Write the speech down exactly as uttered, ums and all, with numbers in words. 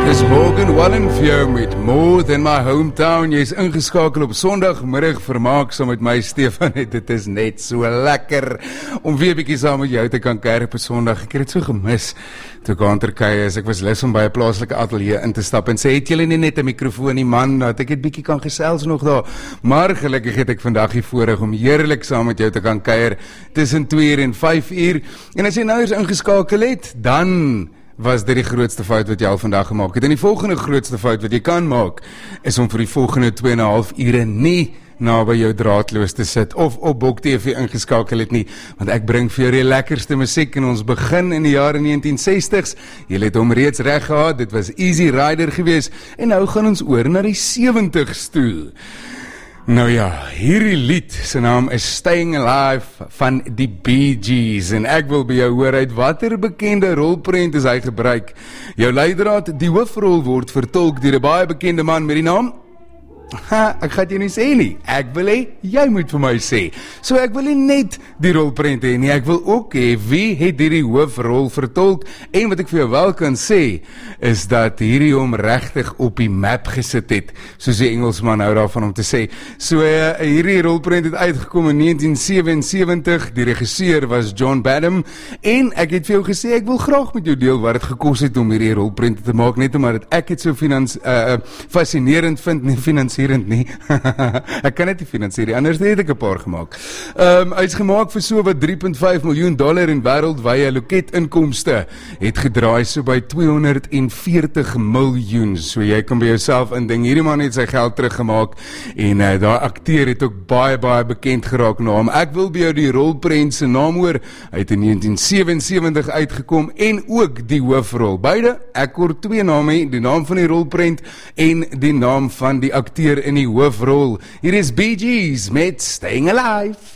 Dis Morgan Wallen vir jou met More Than My Hometown. Jy is ingeskakel op Sondagmiddag vermaak saam met my Stefan. Dit is net so lekker om weer bietjie saam met jou te kan kuier op 'n Sondag. Ek het dit so gemis toe ek aan Turkye is. Ek was lus om by 'n plaaslike ateljee in te stap en sê, het julle nie net 'n mikrofoon nie man, dat ek het bietjie kan gesels nog daar. Maar gelukkig het ek vandag die voorreg om heerlik saam met jou te kan kuier tussen twee uur en vyf uur. En as jy nou eens ingeskakel het, dan was dit die grootste fout wat jy al vandag gemaak het. En die volgende grootste fout wat jy kan maak, is om vir die volgende twee en 'n half ure nie na by jou draadloos te sit, of op Bok T V ingeskakel het nie, want ek bring vir jou die lekkerste musiek, en ons begin in die jare negentien sestig's, jy het hom reeds reg gehad, dit was Easy Rider gewees, en nou gaan ons oor na die sewentig's toe. Nou ja, hierdie lied, sy naam is Staying Alive van die Bee Gees, en ek wil by jou hoor uit watter bekende rolprent is hy gebruik. Jou leidraad, die hoofrol word vertolk deur 'n baie bekende man met die naam, ha, ek gaan jy nie sê nie, ek wil hê, jy moet vir my sê. So ek wil nie net die rolprent hê nie, ek wil ook hê, wie het hierdie hoofrol vertolk, en wat ek vir jou wel kan sê, is dat hierdie hom regtig op die map gesit het, soos die Engelsman hou daarvan om te sê. So uh, hierdie rolprent het uitgekom in negentien sewensewentig, die regisseur was John Badham, en ek het vir jou gesê, ek wil graag met jou deel wat het gekos het om hierdie rolprent te maak, net omdat ek het so finans, uh, fascinerend vind, nie finans nie. Ek kan net nie finansier, anders het ek 'n paar gemaak. Um, hy is gemaak vir so wat drie komma vyf miljoen dollar en wêreldwye loketinkomste het gedraai so by tweehonderdveertig miljoen. So jy kan by jouself indink, hierdie man het sy geld teruggemaak en uh, daai akteur het ook baie baie bekend geraak na hom. Ek wil by jou die rolprent se naam hoor. Hy het in negentien sewensewentig uitgekom en ook die hoofrol. Beide, ek hoor twee name, die naam van die rolprent en die naam van die akteur in die hoofrol. Hier is Bee Gees met Staying Alive.